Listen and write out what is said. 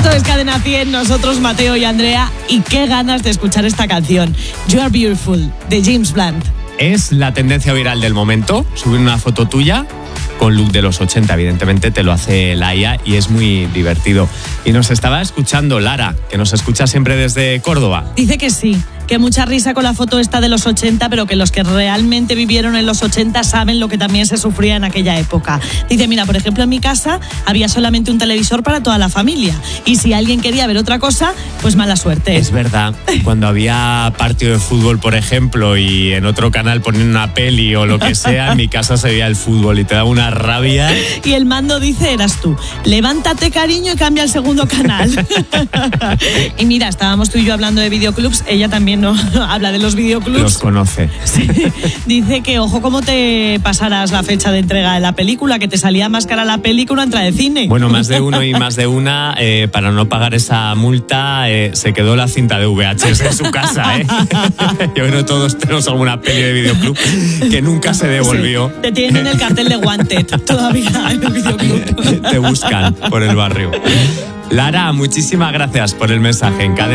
Esto es Cadena 100, nosotros Mateo y Andrea, y qué ganas de escuchar esta canción, You Are Beautiful, de James Blunt. Es la tendencia viral del momento, subir una foto tuya con look de los 80, evidentemente te lo hace la IA y es muy divertido. Y nos estaba escuchando Lara, que nos escucha siempre desde Córdoba. Dice que sí, que mucha risa con la foto esta de los 80, pero que los que realmente vivieron en los 80 saben lo que también se sufría en aquella época. Dice, mira, por ejemplo, en mi casa había solamente un televisor para toda la familia. Y si alguien quería ver otra cosa, pues mala suerte. Es verdad, cuando había partido de fútbol, por ejemplo, y en otro canal ponían una peli o lo que sea, en mi casa se veía el fútbol y te da una rabia. Y el mando, dice, eras tú. Levántate, cariño, y cambia al segundo canal. Y mira, estábamos tú y yo hablando de videoclubs, ella también no habla de los videoclubs. Los conoce. Sí. Dice que ojo cómo te pasarás la fecha de entrega de la película, que te salía más cara la peli que una entrada de cine. Bueno, más de uno y más de una, para no pagar esa multa, se quedó la cinta de VHS en su casa, ¿eh? Yo creo que todos tenemos alguna peli de videoclub que nunca se devolvió. Sí. Te tienen el cartel de Wanted todavía en el videoclub. Te buscan por el barrio. Lara, muchísimas gracias por el mensaje en Cadena.